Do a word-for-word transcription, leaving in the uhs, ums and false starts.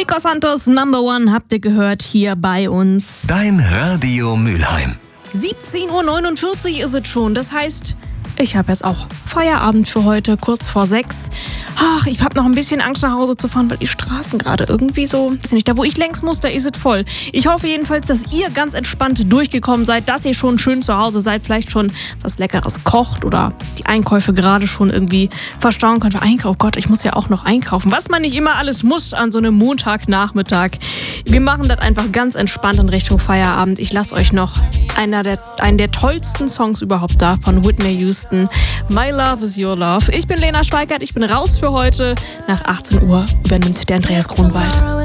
Nico Santos, Number One, habt ihr gehört hier bei uns. Dein Radio Mülheim. siebzehn Uhr neunundvierzig ist es schon, das heißt, ich habe jetzt auch Feierabend für heute, kurz vor sechs. Ach, ich habe noch ein bisschen Angst, nach Hause zu fahren, weil die Straßen gerade irgendwie so, ist nicht da, wo ich längs muss, da ist es voll. Ich hoffe jedenfalls, dass ihr ganz entspannt durchgekommen seid, dass ihr schon schön zu Hause seid, vielleicht schon was Leckeres kocht oder die Einkäufe gerade schon irgendwie verstauen könnt. Einkaufen, oh Gott, ich muss ja auch noch einkaufen. Was man nicht immer alles muss an so einem Montagnachmittag. Wir machen das einfach ganz entspannt in Richtung Feierabend. Ich lasse euch noch einer der, einen der tollsten Songs überhaupt da von Whitney Houston. My Love is Your Love. Ich bin Lena Schweikert, ich bin raus für heute. Nach achtzehn Uhr übernimmt der Andreas Grunwald.